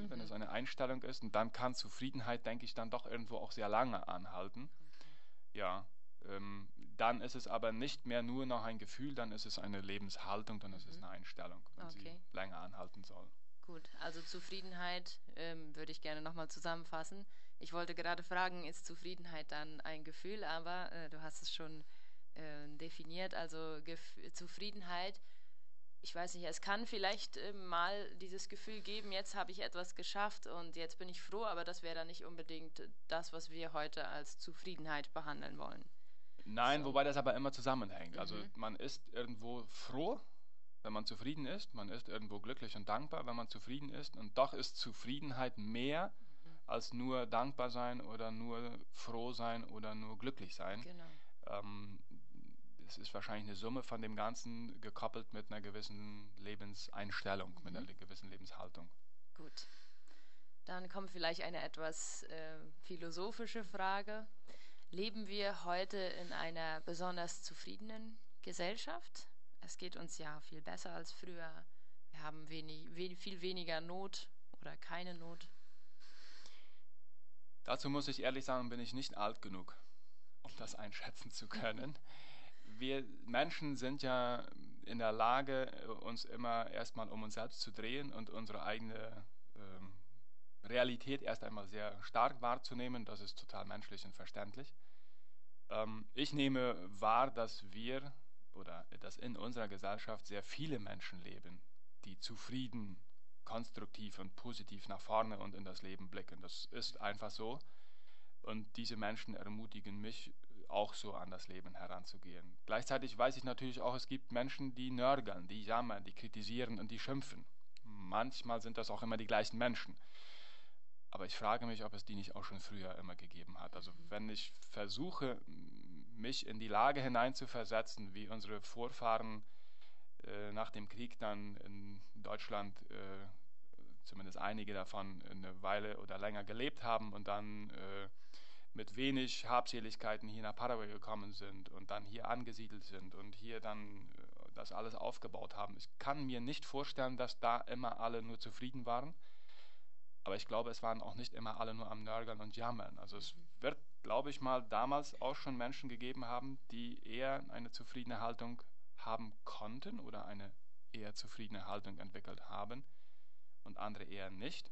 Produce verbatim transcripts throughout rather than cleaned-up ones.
mhm. wenn es eine Einstellung ist. Und dann kann Zufriedenheit, denke ich, dann doch irgendwo auch sehr lange anhalten. Okay. Ja, ähm, dann ist es aber nicht mehr nur noch ein Gefühl, dann ist es eine Lebenshaltung, dann ist es Mhm. eine Einstellung, wenn sie Okay. länger anhalten soll. Gut, also Zufriedenheit ähm, würde ich gerne nochmal zusammenfassen. Ich wollte gerade fragen, ist Zufriedenheit dann ein Gefühl, aber äh, du hast es schon äh, definiert. Also Gef Zufriedenheit, ich weiß nicht, es kann vielleicht äh, mal dieses Gefühl geben, jetzt habe ich etwas geschafft und jetzt bin ich froh, aber das wäre dann nicht unbedingt das, was wir heute als Zufriedenheit behandeln wollen. Nein, So. wobei das aber immer zusammenhängt. Also Mhm. man ist irgendwo froh, wenn man zufrieden ist, man ist irgendwo glücklich und dankbar, wenn man zufrieden ist. Und doch ist Zufriedenheit mehr Mhm. als nur dankbar sein oder nur froh sein oder nur glücklich sein. Genau. Ähm, es ist wahrscheinlich eine Summe von dem Ganzen gekoppelt mit einer gewissen Lebenseinstellung, mit Mhm. einer gewissen Lebenshaltung. Gut. Dann kommt vielleicht eine etwas äh, philosophische Frage. Leben wir heute in einer besonders zufriedenen Gesellschaft? Es geht uns ja viel besser als früher. Wir haben wenig, we viel weniger Not oder keine Not. Dazu muss ich ehrlich sagen, bin ich nicht alt genug, um das einschätzen zu können. Wir Menschen sind ja in der Lage, uns immer erstmal um uns selbst zu drehen und unsere eigene ähm, Realität erst einmal sehr stark wahrzunehmen. Das ist total menschlich und verständlich. Ähm, ich nehme wahr, dass wir oder dass in unserer Gesellschaft sehr viele Menschen leben, die zufrieden, konstruktiv und positiv nach vorne und in das Leben blicken. Das ist einfach so. Und diese Menschen ermutigen mich auch so an das Leben heranzugehen. Gleichzeitig weiß ich natürlich auch, es gibt Menschen, die nörgeln, die jammern, die kritisieren und die schimpfen. Manchmal sind das auch immer die gleichen Menschen. Aber ich frage mich, ob es die nicht auch schon früher immer gegeben hat. Also Mhm. wenn ich versuche, mich in die Lage hineinzuversetzen, wie unsere Vorfahren äh, nach dem Krieg dann in Deutschland, äh, zumindest einige davon, eine Weile oder länger gelebt haben und dann äh, mit wenig Habseligkeiten hier nach Paraguay gekommen sind und dann hier angesiedelt sind und hier dann äh, das alles aufgebaut haben. Ich kann mir nicht vorstellen, dass da immer alle nur zufrieden waren. Aber ich glaube, es waren auch nicht immer alle nur am Nörgeln und Jammern. Also es Mhm. wird, glaube ich mal, damals auch schon Menschen gegeben haben, die eher eine zufriedene Haltung haben konnten oder eine eher zufriedene Haltung entwickelt haben und andere eher nicht.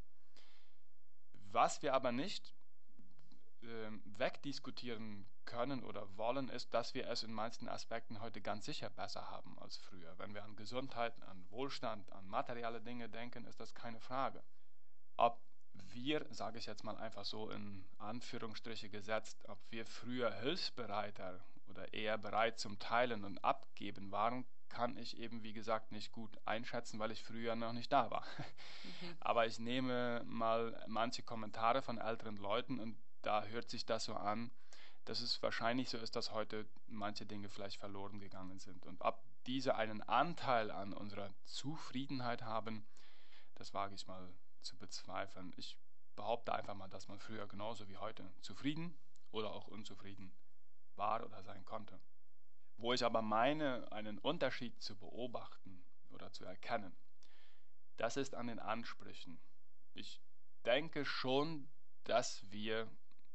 Was wir aber nicht äh, wegdiskutieren können oder wollen, ist, dass wir es in manchen Aspekten heute ganz sicher besser haben als früher. Wenn wir an Gesundheit, an Wohlstand, an materielle Dinge denken, ist das keine Frage. Ob wir, sage ich jetzt mal einfach so in Anführungsstriche gesetzt, ob wir früher hilfsbereiter oder eher bereit zum Teilen und Abgeben waren, kann ich eben, wie gesagt, nicht gut einschätzen, weil ich früher noch nicht da war. Mhm. Aber ich nehme mal manche Kommentare von älteren Leuten und da hört sich das so an, dass es wahrscheinlich so ist, dass heute manche Dinge vielleicht verloren gegangen sind. Und ob diese einen Anteil an unserer Zufriedenheit haben, das wage ich mal zu bezweifeln. Ich behaupte einfach mal, dass man früher genauso wie heute zufrieden oder auch unzufrieden war oder sein konnte. Wo ich aber meine, einen Unterschied zu beobachten oder zu erkennen, das ist an den Ansprüchen. Ich denke schon, dass wir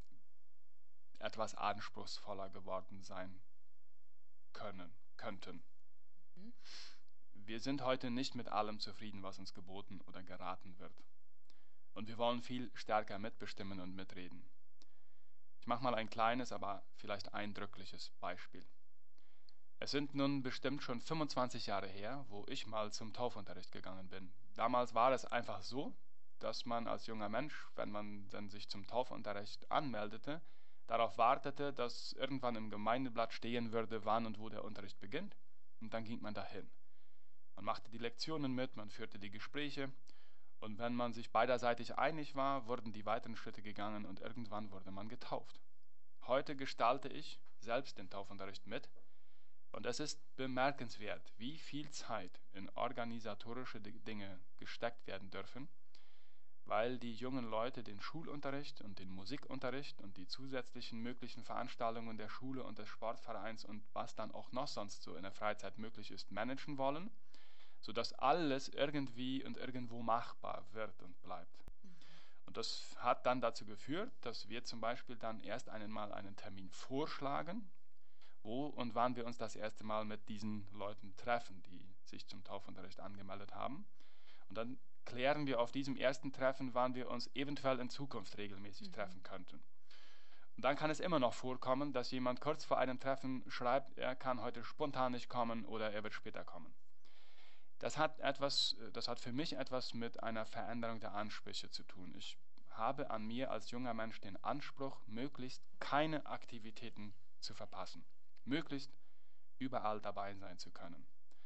etwas anspruchsvoller geworden sein können, könnten. Mhm. Wir sind heute nicht mit allem zufrieden, was uns geboten oder geraten wird. Und wir wollen viel stärker mitbestimmen und mitreden. Ich mache mal ein kleines, aber vielleicht eindrückliches Beispiel. Es sind nun bestimmt schon fünfundzwanzig Jahre her, wo ich mal zum Taufunterricht gegangen bin. Damals war es einfach so, dass man als junger Mensch, wenn man dann sich zum Taufunterricht anmeldete, darauf wartete, dass irgendwann im Gemeindeblatt stehen würde, wann und wo der Unterricht beginnt, und dann ging man dahin. Man machte die Lektionen mit, man führte die Gespräche, und wenn man sich beiderseitig einig war, wurden die weiteren Schritte gegangen und irgendwann wurde man getauft. Heute gestalte ich selbst den Taufunterricht mit und es ist bemerkenswert, wie viel Zeit in organisatorische Dinge gesteckt werden dürfen, weil die jungen Leute den Schulunterricht und den Musikunterricht und die zusätzlichen möglichen Veranstaltungen der Schule und des Sportvereins und was dann auch noch sonst so in der Freizeit möglich ist, managen wollen, sodass alles irgendwie und irgendwo machbar wird und bleibt. Und das hat dann dazu geführt, dass wir zum Beispiel dann erst einmal einen Termin vorschlagen, wo und wann wir uns das erste Mal mit diesen Leuten treffen, die sich zum Taufunterricht angemeldet haben. Und dann klären wir auf diesem ersten Treffen, wann wir uns eventuell in Zukunft regelmäßig mhm. treffen könnten. Und dann kann es immer noch vorkommen, dass jemand kurz vor einem Treffen schreibt, er kann heute spontan nicht kommen oder er wird später kommen. Das hat etwas, das hat für mich etwas mit einer Veränderung der Ansprüche zu tun. Ich habe an mir als junger Mensch den Anspruch, möglichst keine Aktivitäten zu verpassen, möglichst überall dabei sein zu können.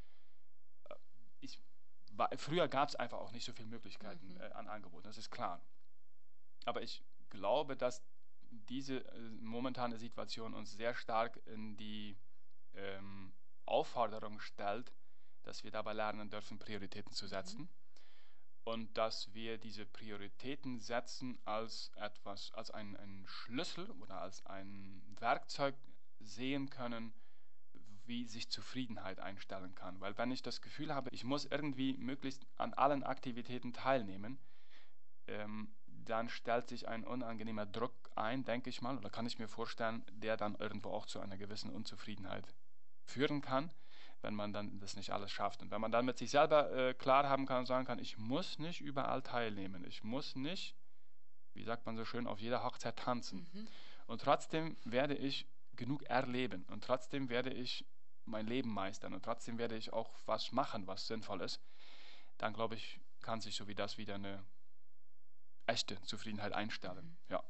Ich, war, früher gab es einfach auch nicht so viele Möglichkeiten mhm. äh, an Angeboten, das ist klar. Aber ich glaube, dass diese äh, momentane Situation uns sehr stark in die ähm, Aufforderung stellt, dass wir dabei lernen dürfen, Prioritäten zu setzen mhm. und dass wir diese Prioritäten setzen als etwas, als einen, einen Schlüssel oder als ein Werkzeug sehen können, wie sich Zufriedenheit einstellen kann. Weil wenn ich das Gefühl habe, ich muss irgendwie möglichst an allen Aktivitäten teilnehmen, ähm, dann stellt sich ein unangenehmer Druck ein, denke ich mal, oder kann ich mir vorstellen, der dann irgendwo auch zu einer gewissen Unzufriedenheit führen kann, wenn man dann das nicht alles schafft. Und wenn man dann mit sich selber äh, klar haben kann und sagen kann, ich muss nicht überall teilnehmen, ich muss nicht, wie sagt man so schön, auf jeder Hochzeit tanzen. Mhm. Und trotzdem werde ich genug erleben und trotzdem werde ich mein Leben meistern und trotzdem werde ich auch was machen, was sinnvoll ist, dann glaube ich, kann sich so wie das wieder eine echte Zufriedenheit einstellen. Mhm. Ja.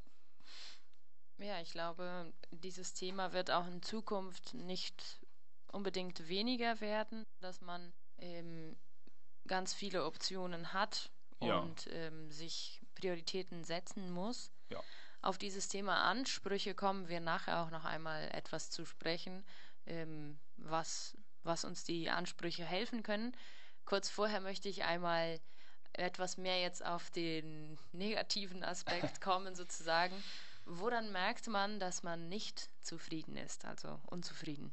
Ja, ich glaube, dieses Thema wird auch in Zukunft nicht unbedingt weniger werden, dass man ähm, ganz viele Optionen hat ja. und ähm, sich Prioritäten setzen muss. Ja. Auf dieses Thema Ansprüche kommen wir nachher auch noch einmal etwas zu sprechen, ähm, was, was uns die Ansprüche helfen können. Kurz vorher möchte ich einmal etwas mehr jetzt auf den negativen Aspekt kommen, sozusagen. Woran merkt man, dass man nicht zufrieden ist, also unzufrieden?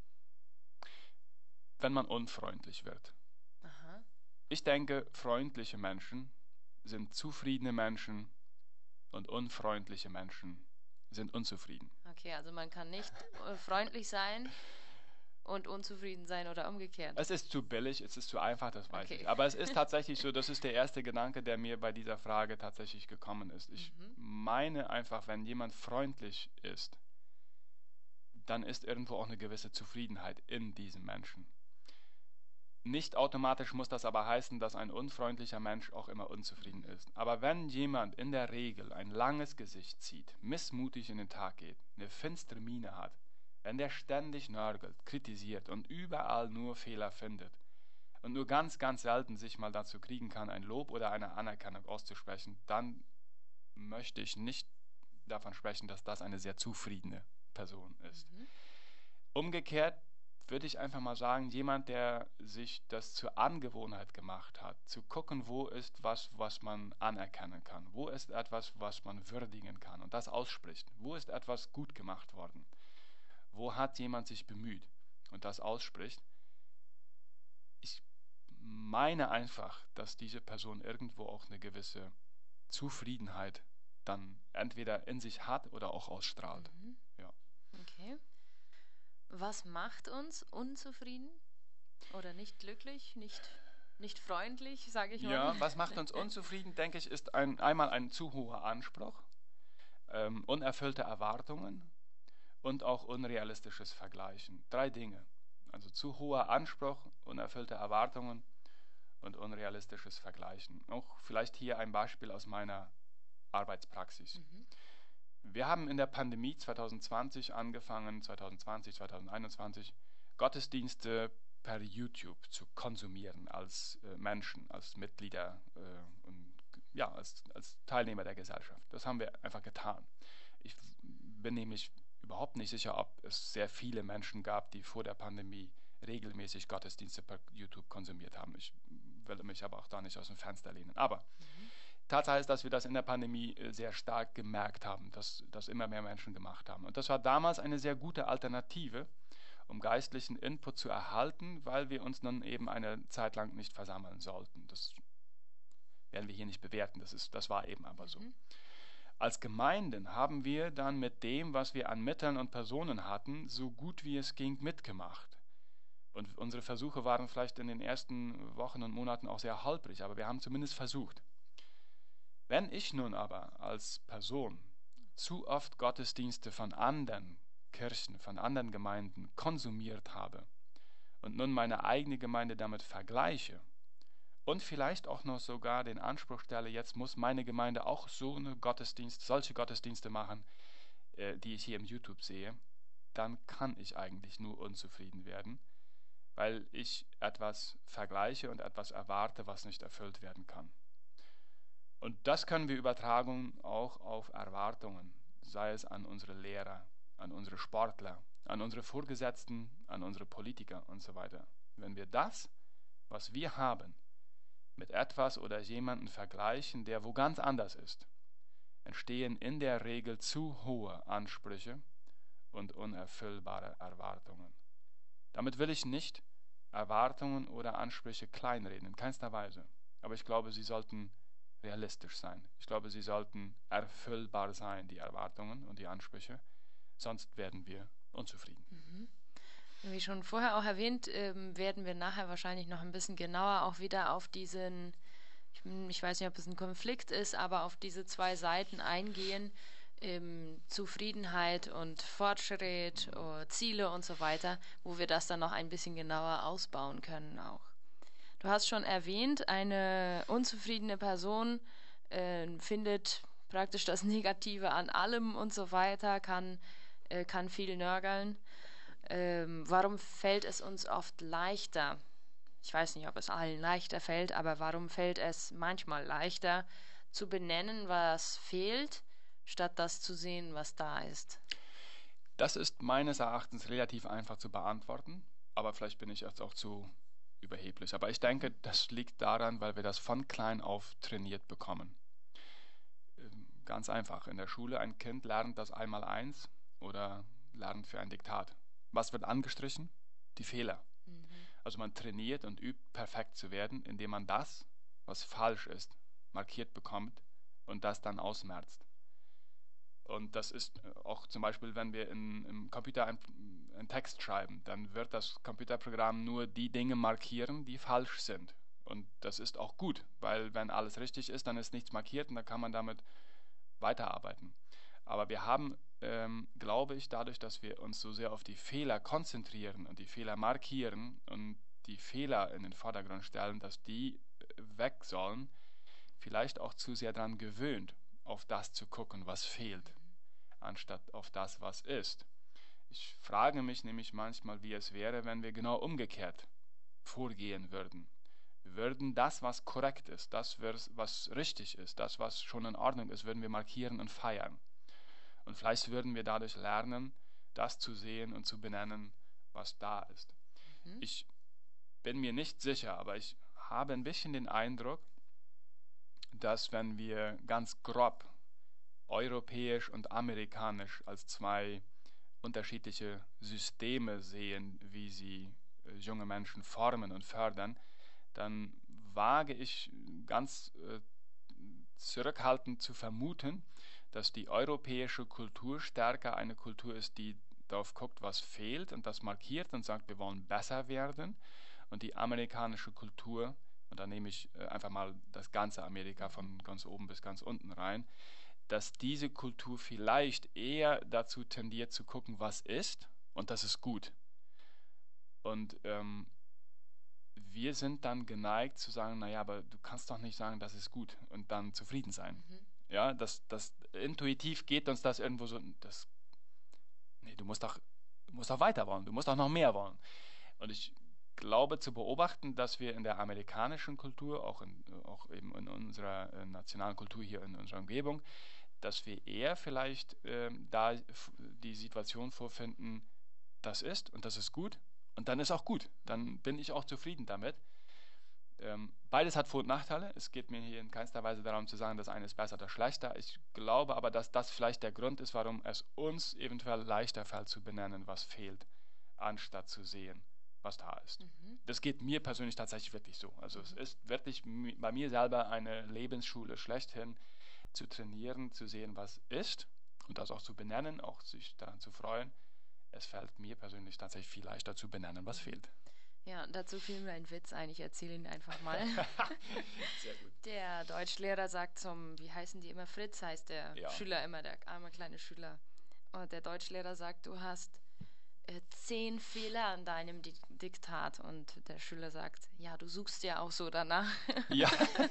Wenn man unfreundlich wird. Aha. Ich denke, freundliche Menschen sind zufriedene Menschen und unfreundliche Menschen sind unzufrieden. Okay, also man kann nicht äh, freundlich sein und unzufrieden sein oder umgekehrt. Es ist zu billig, es ist zu einfach, das weiß okay. ich. Aber es ist tatsächlich so, das ist der erste Gedanke, der mir bei dieser Frage tatsächlich gekommen ist. Ich mhm. meine einfach, wenn jemand freundlich ist, dann ist irgendwo auch eine gewisse Zufriedenheit in diesem Menschen. Nicht automatisch muss das aber heißen, dass ein unfreundlicher Mensch auch immer unzufrieden ist. Aber wenn jemand in der Regel ein langes Gesicht zieht, missmutig in den Tag geht, eine finstere Miene hat, wenn der ständig nörgelt, kritisiert und überall nur Fehler findet und nur ganz, ganz selten sich mal dazu kriegen kann, ein Lob oder eine Anerkennung auszusprechen, dann möchte ich nicht davon sprechen, dass das eine sehr zufriedene Person ist. Mhm. Umgekehrt würde ich einfach mal sagen, jemand, der sich das zur Angewohnheit gemacht hat, zu gucken, wo ist was, was man anerkennen kann, wo ist etwas, was man würdigen kann und das ausspricht, wo ist etwas gut gemacht worden, wo hat jemand sich bemüht und das ausspricht. Ich meine einfach, dass diese Person irgendwo auch eine gewisse Zufriedenheit dann entweder in sich hat oder auch ausstrahlt. Mhm. Ja. Okay. Was macht uns unzufrieden oder nicht glücklich, nicht, nicht freundlich, sage ich mal? Ja, was macht uns unzufrieden, denke ich, ist ein, einmal ein zu hoher Anspruch, ähm, unerfüllte Erwartungen und auch unrealistisches Vergleichen. Drei Dinge. Also zu hoher Anspruch, unerfüllte Erwartungen und unrealistisches Vergleichen. Auch vielleicht hier ein Beispiel aus meiner Arbeitspraxis. Mhm. Wir haben in der Pandemie zwanzig zwanzig angefangen, zwanzig zwanzig, zwanzig einundzwanzig, Gottesdienste per YouTube zu konsumieren als äh, Menschen, als Mitglieder äh, und ja, als, als Teilnehmer der Gesellschaft. Das haben wir einfach getan. Ich bin nämlich überhaupt nicht sicher, ob es sehr viele Menschen gab, die vor der Pandemie regelmäßig Gottesdienste per YouTube konsumiert haben. Ich will mich aber auch da nicht aus dem Fenster lehnen. Aber mhm. Tatsache ist, dass wir das in der Pandemie sehr stark gemerkt haben, dass das immer mehr Menschen gemacht haben. Und das war damals eine sehr gute Alternative, um geistlichen Input zu erhalten, weil wir uns dann eben eine Zeit lang nicht versammeln sollten. Das, werden wir hier nicht bewerten, das, ist, das war eben aber so. Mhm. Als Gemeinden haben wir dann mit dem, was wir an Mitteln und Personen hatten, so gut wie es ging mitgemacht. Und unsere Versuche waren vielleicht in den ersten Wochen und Monaten auch sehr holprig, aber wir haben zumindest versucht. Wenn ich nun aber als Person zu oft Gottesdienste von anderen Kirchen, von anderen Gemeinden konsumiert habe und nun meine eigene Gemeinde damit vergleiche und vielleicht auch noch sogar den Anspruch stelle, jetzt muss meine Gemeinde auch so eine Gottesdienst, solche Gottesdienste machen, äh, die ich hier im YouTube sehe, dann kann ich eigentlich nur unzufrieden werden, weil ich etwas vergleiche und etwas erwarte, was nicht erfüllt werden kann. Und das können wir übertragen auch auf Erwartungen, sei es an unsere Lehrer, an unsere Sportler, an unsere Vorgesetzten, an unsere Politiker und so weiter. Wenn wir das, was wir haben, mit etwas oder jemandem vergleichen, der wo ganz anders ist, entstehen in der Regel zu hohe Ansprüche und unerfüllbare Erwartungen. Damit will ich nicht Erwartungen oder Ansprüche kleinreden, in keinster Weise. Aber ich glaube, sie sollten realistisch sein. Ich glaube, sie sollten erfüllbar sein, die Erwartungen und die Ansprüche. Sonst werden wir unzufrieden. Mhm. Wie schon vorher auch erwähnt, ähm, werden wir nachher wahrscheinlich noch ein bisschen genauer auch wieder auf diesen, ich, ich weiß nicht, ob es ein Konflikt ist, aber auf diese zwei Seiten eingehen, ähm, Zufriedenheit und Fortschritt, äh, Ziele und so weiter, wo wir das dann noch ein bisschen genauer ausbauen können auch. Du hast schon erwähnt, eine unzufriedene Person äh, findet praktisch das Negative an allem und so weiter, kann, äh, kann viel nörgeln. Ähm, warum fällt es uns oft leichter? Ich weiß nicht, ob es allen leichter fällt, aber warum fällt es manchmal leichter zu benennen, was fehlt, statt das zu sehen, was da ist? Das ist meines Erachtens relativ einfach zu beantworten, aber vielleicht bin ich jetzt auch zu überheblich. Aber ich denke, das liegt daran, weil wir das von klein auf trainiert bekommen. Ganz einfach. In der Schule, ein Kind lernt das Einmaleins oder lernt für ein Diktat. Was wird angestrichen? Die Fehler. Mhm. Also man trainiert und übt, perfekt zu werden, indem man das, was falsch ist, markiert bekommt und das dann ausmerzt. Und das ist auch zum Beispiel, wenn wir in, im Computer einen, einen Text schreiben, dann wird das Computerprogramm nur die Dinge markieren, die falsch sind. Und das ist auch gut, weil wenn alles richtig ist, dann ist nichts markiert und dann kann man damit weiterarbeiten. Aber wir haben, ähm, glaube ich, dadurch, dass wir uns so sehr auf die Fehler konzentrieren und die Fehler markieren und die Fehler in den Vordergrund stellen, dass die weg sollen, vielleicht auch zu sehr daran gewöhnt, auf das zu gucken, was fehlt, anstatt auf das, was ist. Ich frage mich nämlich manchmal, wie es wäre, wenn wir genau umgekehrt vorgehen würden. Wir würden das, was korrekt ist, das, was richtig ist, das, was schon in Ordnung ist, würden wir markieren und feiern. Und vielleicht würden wir dadurch lernen, das zu sehen und zu benennen, was da ist. Mhm. Ich bin mir nicht sicher, aber ich habe ein bisschen den Eindruck, dass wenn wir ganz grob europäisch und amerikanisch als zwei unterschiedliche Systeme sehen, wie sie äh, junge Menschen formen und fördern, dann wage ich ganz äh, zurückhaltend zu vermuten, dass die europäische Kultur stärker eine Kultur ist, die darauf guckt, was fehlt und das markiert und sagt, wir wollen besser werden. Und die amerikanische Kultur, und da nehme ich äh, einfach mal das ganze Amerika von ganz oben bis ganz unten rein, dass diese Kultur vielleicht eher dazu tendiert zu gucken, was ist, und das ist gut. Und ähm, wir sind dann geneigt zu sagen, naja, aber du kannst doch nicht sagen, das ist gut und dann zufrieden sein. Mhm. Ja, das, das intuitiv geht uns das irgendwo so, das, nee, du musst doch, du musst doch weiter wollen, du musst doch noch mehr wollen. Und ich glaube zu beobachten, dass wir in der amerikanischen Kultur, auch, in, auch eben in unserer äh, nationalen Kultur hier in unserer Umgebung, dass wir eher vielleicht äh, da die Situation vorfinden, das ist und das ist gut und dann ist auch gut. Dann bin ich auch zufrieden damit. Ähm, beides hat Vor- und Nachteile. Es geht mir hier in keinster Weise darum zu sagen, das eine ist besser oder schlechter. Ich glaube aber, dass das vielleicht der Grund ist, warum es uns eventuell leichter fällt zu benennen, was fehlt, anstatt zu sehen, was da ist. Mhm. Das geht mir persönlich tatsächlich wirklich so. Also Mhm. es ist wirklich bei mir selber eine Lebensschule schlechthin, zu trainieren, zu sehen, was ist und das auch zu benennen, auch sich daran zu freuen. Es fällt mir persönlich tatsächlich viel leichter zu benennen, was fehlt. Ja, dazu fiel mir ein Witz ein. Ich erzähle ihn einfach mal. Sehr gut. Der Deutschlehrer sagt zum, wie heißen die immer? Fritz heißt der Ja. Schüler immer, der arme kleine Schüler. Und der Deutschlehrer sagt, du hast äh, zehn Fehler an deinem Di Diktat. Und der Schüler sagt, ja, du suchst ja auch so danach. Ja.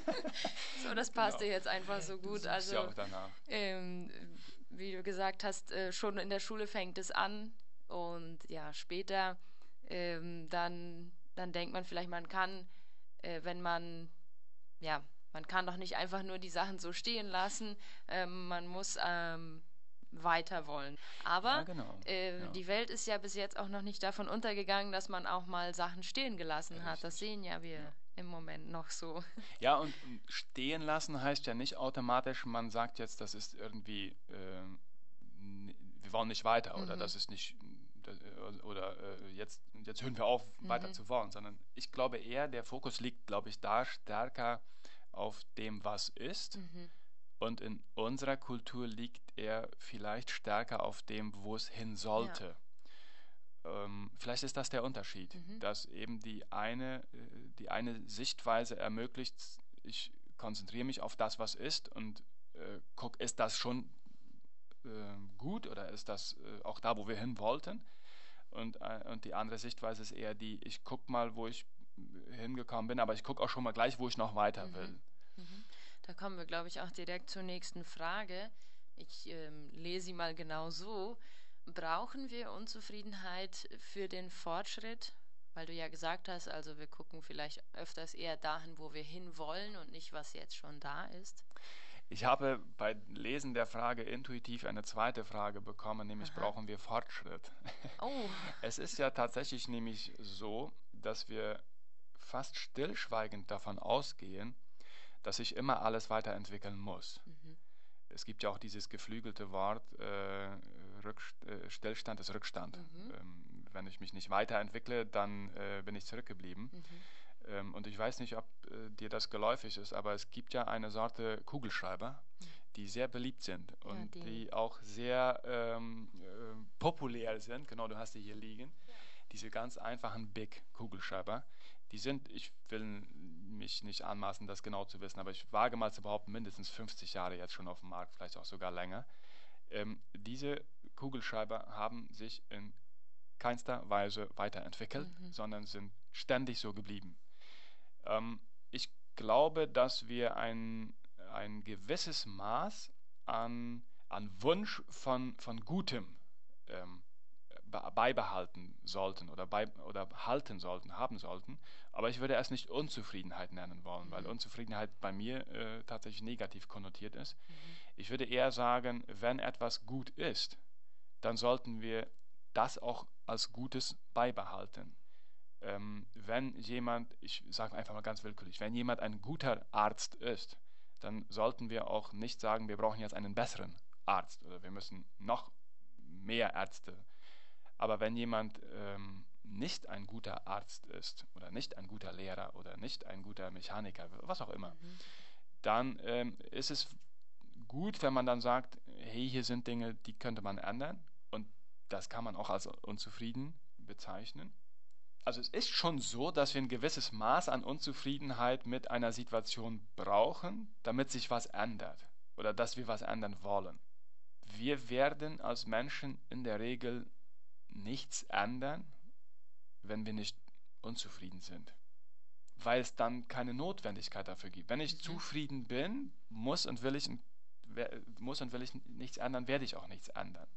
So, das passte Genau. jetzt einfach so Du gut. suchst Also, ja auch danach. ähm, wie du gesagt hast, äh, schon in der Schule fängt es an. Und ja, später, ähm, dann, dann denkt man vielleicht, man kann, äh, wenn man, ja, man kann doch nicht einfach nur die Sachen so stehen lassen. Ähm, man muss ähm, weiter wollen. Ja, Aber genau. äh, Ja. die Welt ist ja bis jetzt auch noch nicht davon untergegangen, dass man auch mal Sachen stehen gelassen hat. Das Richtig. sehen ja wir Ja. im Moment noch so. Ja, und und stehen lassen heißt ja nicht automatisch, man sagt jetzt, das ist irgendwie, ähm, n- wir wollen nicht weiter oder Mhm. das ist nicht, das, äh, oder äh, jetzt, jetzt hören wir auf, weiter Mhm. zu wollen, sondern ich glaube eher, der Fokus liegt, glaube ich, da stärker auf dem, was ist. Mhm. Und in unserer Kultur liegt er vielleicht stärker auf dem, wo es hin sollte. Ähm, vielleicht ist das der Unterschied, Mhm. dass eben die eine, äh, die eine Sichtweise ermöglicht, ich konzentriere mich auf das, was ist und äh, guck, ist das schon äh, gut oder ist das äh, auch da, wo wir hin wollten? Und, äh, und die andere Sichtweise ist eher die, ich gucke mal, wo ich hingekommen bin, aber ich gucke auch schon mal gleich, wo ich noch weiter will. Mhm. Mhm. Da kommen wir, glaube ich, auch direkt zur nächsten Frage. Ich ähm, lese sie mal genau so. Brauchen wir Unzufriedenheit für den Fortschritt? Weil du ja gesagt hast, also wir gucken vielleicht öfters eher dahin, wo wir hinwollen und nicht, was jetzt schon da ist. Ich habe bei Lesen der Frage intuitiv eine zweite Frage bekommen, nämlich Aha. brauchen wir Fortschritt? Oh. Es ist ja tatsächlich nämlich so, dass wir fast stillschweigend davon ausgehen, dass sich immer alles weiterentwickeln muss. Mhm. Es gibt ja auch dieses geflügelte Wort, äh, Rückst äh, Stillstand ist Rückstand. Mhm. Ähm, wenn ich mich nicht weiterentwickle, dann äh, bin ich zurückgeblieben. Mhm. Ähm, und ich weiß nicht, ob äh, dir das geläufig ist, aber es gibt ja eine Sorte Kugelschreiber, die sehr beliebt sind Ja, und die. die auch sehr ähm, äh, populär sind. Genau, du hast die hier liegen. Diese ganz einfachen Big Kugelschreiber. Die sind, ich will mich nicht anmaßen, das genau zu wissen, aber ich wage mal zu behaupten, mindestens fünfzig Jahre jetzt schon auf dem Markt, vielleicht auch sogar länger. Ähm, diese Kugelschreiber haben sich in keinster Weise weiterentwickelt, Mhm. sondern sind ständig so geblieben. Ähm, ich glaube, dass wir ein, ein gewisses Maß an, an Wunsch von, von Gutem ähm, beibehalten sollten oder, bei, oder halten sollten, haben sollten. Aber ich würde es nicht Unzufriedenheit nennen wollen, Mhm. weil Unzufriedenheit bei mir äh, tatsächlich negativ konnotiert ist. Mhm. Ich würde eher sagen, wenn etwas gut ist, dann sollten wir das auch als Gutes beibehalten. Ähm, wenn jemand, ich sage einfach mal ganz willkürlich, wenn jemand ein guter Arzt ist, dann sollten wir auch nicht sagen, wir brauchen jetzt einen besseren Arzt oder wir müssen noch mehr Ärzte. Aber wenn jemand ähm, nicht ein guter Arzt ist oder nicht ein guter Lehrer oder nicht ein guter Mechaniker, was auch immer, Mhm. dann ähm, ist es gut, wenn man dann sagt, hey, hier sind Dinge, die könnte man ändern und das kann man auch als unzufrieden bezeichnen. Also es ist schon so, dass wir ein gewisses Maß an Unzufriedenheit mit einer Situation brauchen, damit sich was ändert oder dass wir was ändern wollen. Wir werden als Menschen in der Regel nichts ändern, wenn wir nicht unzufrieden sind, weil es dann keine Notwendigkeit dafür gibt. Wenn ich Mhm. zufrieden bin, muss und will ich, muss und will ich nichts ändern, werde ich auch nichts ändern.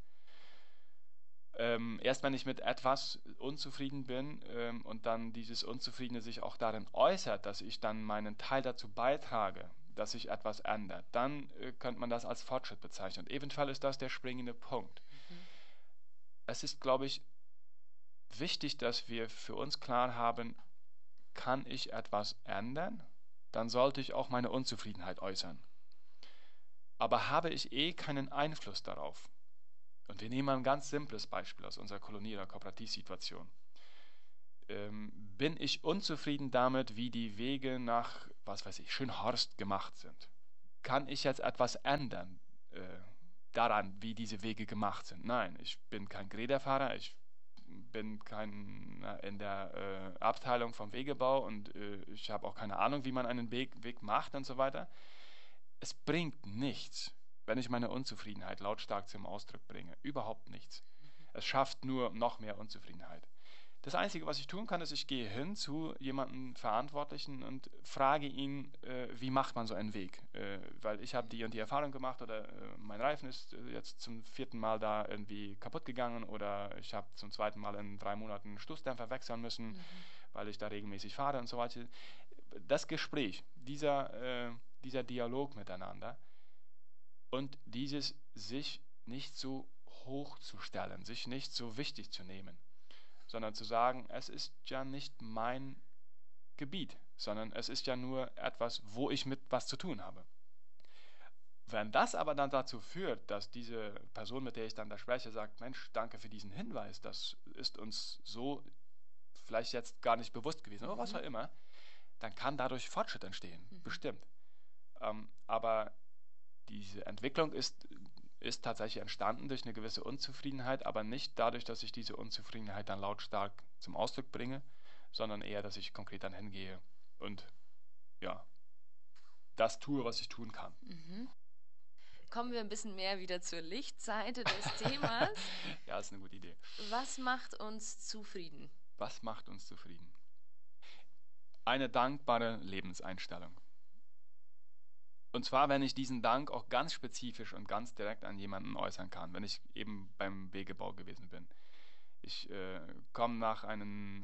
Ähm, erst wenn ich mit etwas unzufrieden bin ähm, und dann dieses Unzufriedene sich auch darin äußert, dass ich dann meinen Teil dazu beitrage, dass sich etwas ändert, dann äh, könnte man das als Fortschritt bezeichnen. Und eventuell ist das der springende Punkt. Mhm. Es ist, glaube ich, wichtig, dass wir für uns klar haben, kann ich etwas ändern, dann sollte ich auch meine Unzufriedenheit äußern. Aber habe ich eh keinen Einfluss darauf, und wir nehmen mal ein ganz simples Beispiel aus unserer Kolonie- oder Kooperativsituation. ähm, bin ich unzufrieden damit, wie die Wege nach, was weiß ich, Schönhorst gemacht sind? Kann ich jetzt etwas ändern äh, daran, wie diese Wege gemacht sind? Nein, ich bin kein Gräderfahrer, ich bin kein äh, in der äh, Abteilung vom Wegebau und äh, ich habe auch keine Ahnung, wie man einen Weg, Weg macht und so weiter. Es bringt nichts, wenn ich meine Unzufriedenheit lautstark zum Ausdruck bringe. Überhaupt nichts. Es schafft nur noch mehr Unzufriedenheit. Das Einzige, was ich tun kann, ist, ich gehe hin zu jemandem Verantwortlichen und frage ihn, äh, wie macht man so einen Weg? Äh, weil ich habe die und die Erfahrung gemacht oder äh, mein Reifen ist äh, jetzt zum vierten Mal da irgendwie kaputt gegangen oder ich habe zum zweiten Mal in drei Monaten einen Stoßdämpfer wechseln müssen, mhm. weil ich da regelmäßig fahre und so weiter. Das Gespräch, dieser, äh, dieser Dialog miteinander und dieses sich nicht so hoch zu stellen, sich nicht so wichtig zu nehmen, sondern zu sagen, es ist ja nicht mein Gebiet, sondern es ist ja nur etwas, wo ich mit was zu tun habe. Wenn das aber dann dazu führt, dass diese Person, mit der ich dann da spreche, sagt, Mensch, danke für diesen Hinweis, das ist uns so vielleicht jetzt gar nicht bewusst gewesen, oder mhm. was auch immer, dann kann dadurch Fortschritt entstehen, mhm. bestimmt. Ähm, aber diese Entwicklung ist ist tatsächlich entstanden durch eine gewisse Unzufriedenheit, aber nicht dadurch, dass ich diese Unzufriedenheit dann lautstark zum Ausdruck bringe, sondern eher, dass ich konkret dann hingehe und ja, das tue, was ich tun kann. Mhm. Kommen wir ein bisschen mehr wieder zur Lichtseite des Themas. Ja, ist eine gute Idee. Was macht uns zufrieden? Was macht uns zufrieden? Eine dankbare Lebenseinstellung. Und zwar, wenn ich diesen Dank auch ganz spezifisch und ganz direkt an jemanden äußern kann, wenn ich eben beim Wegebau gewesen bin. Ich äh, komme nach einem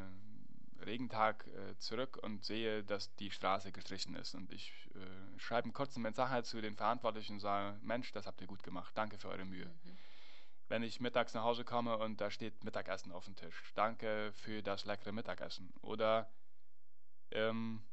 äh, Regentag äh, zurück und sehe, dass die Straße gestrichen ist. Und ich äh, schreibe einen kurzen Mensaje zu den Verantwortlichen und sage, Mensch, das habt ihr gut gemacht, danke für eure Mühe. Mhm. Wenn ich mittags nach Hause komme und da steht Mittagessen auf dem Tisch, danke für das leckere Mittagessen. Oder ähm,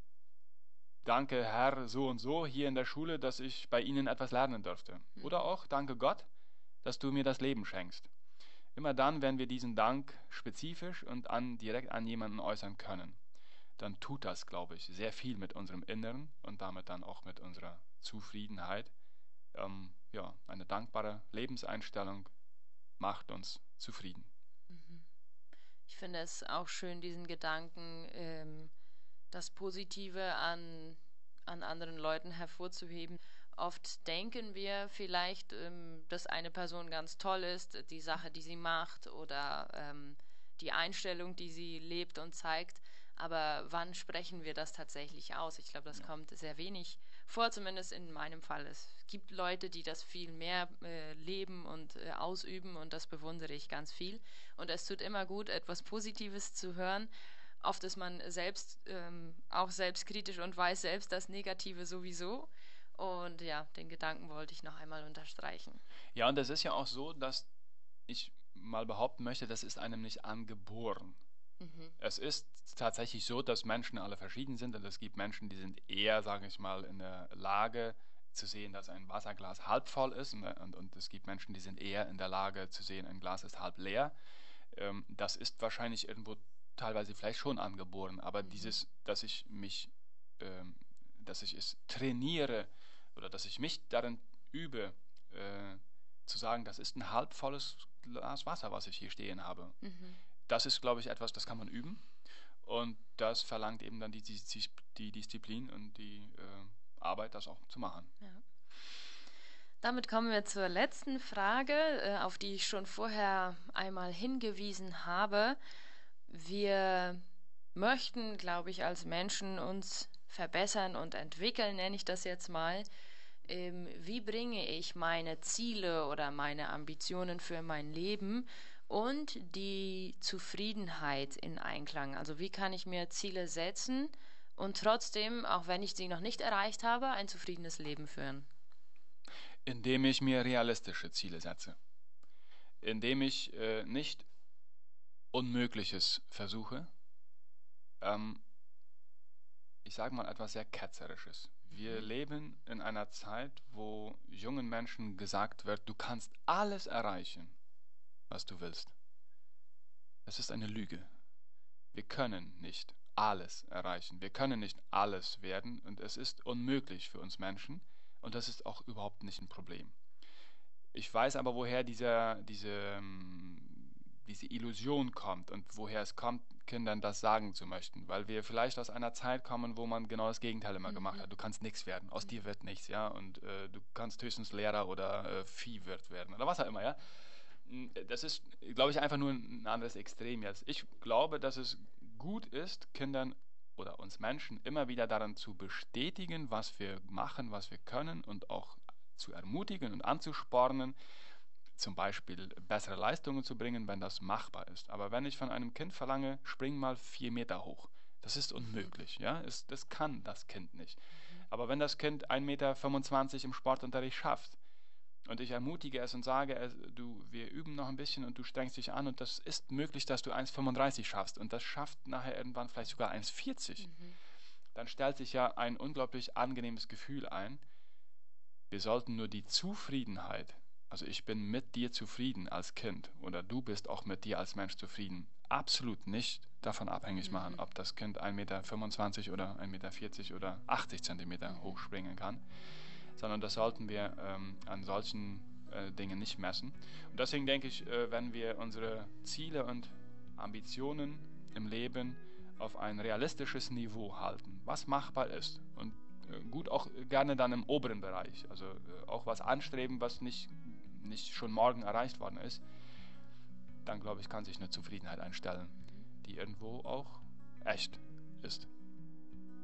danke Herr so und so hier in der Schule, dass ich bei Ihnen etwas lernen durfte. Mhm. Oder auch danke Gott, dass du mir das Leben schenkst. Immer dann, wenn wir diesen Dank spezifisch und an, direkt an jemanden äußern können, dann tut das, glaube ich, sehr viel mit unserem Inneren und damit dann auch mit unserer Zufriedenheit. Ähm, ja, eine dankbare Lebenseinstellung macht uns zufrieden. Mhm. Ich finde es auch schön, diesen Gedanken, ähm, das Positive an, an anderen Leuten hervorzuheben. Oft denken wir vielleicht, ähm, dass eine Person ganz toll ist, die Sache, die sie macht oder ähm, die Einstellung, die sie lebt und zeigt. Aber wann sprechen wir das tatsächlich aus? Ich glaube, das ja. kommt sehr wenig vor, zumindest in meinem Fall. Es gibt Leute, die das viel mehr äh, leben und äh, ausüben und das bewundere ich ganz viel. Und es tut immer gut, etwas Positives zu hören. Oft ist man selbst ähm, auch selbstkritisch und weiß selbst das Negative sowieso. Und ja, den Gedanken wollte ich noch einmal unterstreichen. Ja, und es ist ja auch so, dass ich mal behaupten möchte, das ist einem nicht angeboren. Mhm. Es ist tatsächlich so, dass Menschen alle verschieden sind und es gibt Menschen, die sind eher, sage ich mal, in der Lage zu sehen, dass ein Wasserglas halb voll ist und, und, und es gibt Menschen, die sind eher in der Lage zu sehen, ein Glas ist halb leer. Ähm, das ist wahrscheinlich irgendwo teilweise vielleicht schon angeboren, aber mhm. dieses, dass ich mich, ähm, dass ich es trainiere oder dass ich mich darin übe, äh, zu sagen, das ist ein halb volles Glas Wasser, was ich hier stehen habe. Mhm. Das ist, glaube ich, etwas, das kann man üben und das verlangt eben dann die, die, die Disziplin und die äh, Arbeit, das auch zu machen. Ja. Damit kommen wir zur letzten Frage, äh, auf die ich schon vorher einmal hingewiesen habe. Wir möchten, glaube ich, als Menschen uns verbessern und entwickeln, nenne ich das jetzt mal. Ähm, wie bringe ich meine Ziele oder meine Ambitionen für mein Leben und die Zufriedenheit in Einklang? Also wie kann ich mir Ziele setzen und trotzdem, auch wenn ich sie noch nicht erreicht habe, ein zufriedenes Leben führen? Indem ich mir realistische Ziele setze. Indem ich äh, nicht Unmögliches versuche. Ähm, ich sage mal etwas sehr Ketzerisches. Wir mhm. leben in einer Zeit, wo jungen Menschen gesagt wird, du kannst alles erreichen, was du willst. Das ist eine Lüge. Wir können nicht alles erreichen. Wir können nicht alles werden und es ist unmöglich für uns Menschen und das ist auch überhaupt nicht ein Problem. Ich weiß aber, woher diese, diese, ähm, diese Illusion kommt und woher es kommt, Kindern das sagen zu möchten, weil wir vielleicht aus einer Zeit kommen, wo man genau das Gegenteil immer gemacht Mhm. hat. Du kannst nichts werden, aus dir wird nichts, ja, und äh, du kannst höchstens Lehrer oder äh, Viehwirt werden oder was auch immer, ja. Das ist, glaube ich, einfach nur ein anderes Extrem jetzt. Ich glaube, dass es gut ist, Kindern oder uns Menschen immer wieder daran zu bestätigen, was wir machen, was wir können und auch zu ermutigen und anzuspornen, zum Beispiel bessere Leistungen zu bringen, wenn das machbar ist. Aber wenn ich von einem Kind verlange, spring mal vier Meter hoch, das ist unmöglich. Ja? Es, das kann das Kind nicht. Aber wenn das Kind ein Meter fünfundzwanzig im Sportunterricht schafft, und ich ermutige es und sage, es, du, wir üben noch ein bisschen und du strengst dich an und das ist möglich, dass du eins Komma fünfunddreißig schaffst und das schafft nachher irgendwann vielleicht sogar eins Komma vierzig. Mhm. Dann stellt sich ja ein unglaublich angenehmes Gefühl ein. Wir sollten nur die Zufriedenheit, also ich bin mit dir zufrieden als Kind oder du bist auch mit dir als Mensch zufrieden, absolut nicht davon abhängig machen, Mhm. ob das Kind ein Meter fünfundzwanzig oder ein Meter vierzig oder achtzig Zentimeter Mhm. hochspringen kann, sondern das sollten wir ähm, an solchen äh, Dingen nicht messen. Und deswegen denke ich, äh, wenn wir unsere Ziele und Ambitionen im Leben auf ein realistisches Niveau halten, was machbar ist und äh, gut auch gerne dann im oberen Bereich, also äh, auch was anstreben, was nicht, nicht schon morgen erreicht worden ist, dann glaube ich, kann sich eine Zufriedenheit einstellen, die irgendwo auch echt ist.